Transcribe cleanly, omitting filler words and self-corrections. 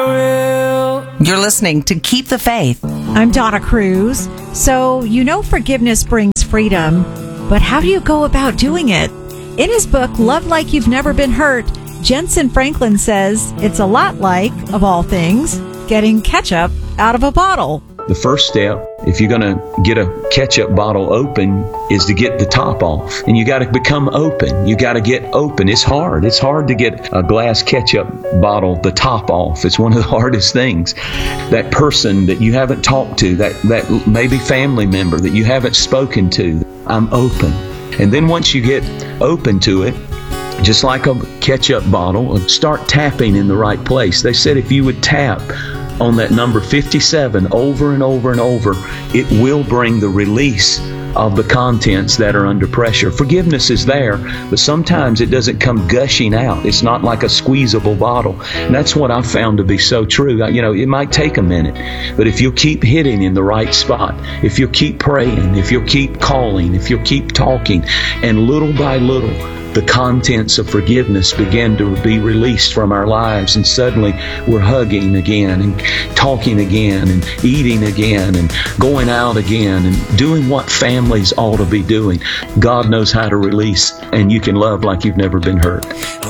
You're listening to Keep the Faith. I'm Donna Cruz. So, forgiveness brings freedom, but how do you go about doing it? In his book, Love Like You've Never Been Hurt, Jensen Franklin says it's a lot like, of all things, getting ketchup out of a bottle. The first step, if you're going to get a ketchup bottle open, is to get the top off. And you got to become open. You got to get open. It's hard. It's hard to get a glass ketchup bottle, the top off. It's one of the hardest things. That person that you haven't talked to, that maybe family member that you haven't spoken to, I'm open. And then once you get open to it, just like a ketchup bottle, start tapping in the right place. They said if you would tap on that number 57 over and over and over, it will bring the release of the contents that are under pressure. Forgiveness is there, but sometimes it doesn't come gushing out. It's not like a squeezable bottle. And that's what I've found to be so true. It might take a minute, but if you'll keep hitting in the right spot, if you'll keep praying, if you'll keep calling, if you'll keep talking, and little by little, the contents of forgiveness begin to be released from our lives, and suddenly we're hugging again and talking again and eating again and going out again and doing what families ought to be doing. God knows how to release, and you can love like you've never been hurt.